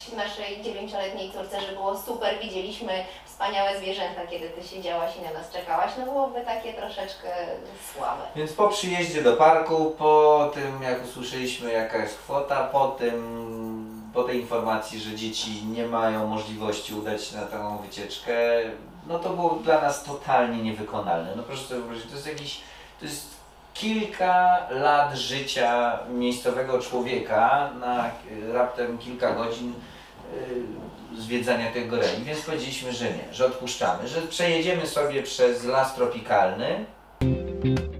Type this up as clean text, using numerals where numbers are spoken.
naszej 9-letniej córce, że było super, widzieliśmy wspaniałe zwierzęta, kiedy ty siedziałaś i na nas czekałaś, no byłoby takie troszeczkę słabe. Więc po przyjeździe do parku, po tym jak usłyszeliśmy jaka jest kwota, po tej informacji, że dzieci nie mają możliwości udać się na taką wycieczkę, no to było dla nas totalnie niewykonalne. No proszę sobie wyobrazić, to jest kilka lat życia miejscowego człowieka na raptem kilka godzin zwiedzania tych goreli, więc powiedzieliśmy, że nie, że odpuszczamy, że przejedziemy sobie przez las tropikalny.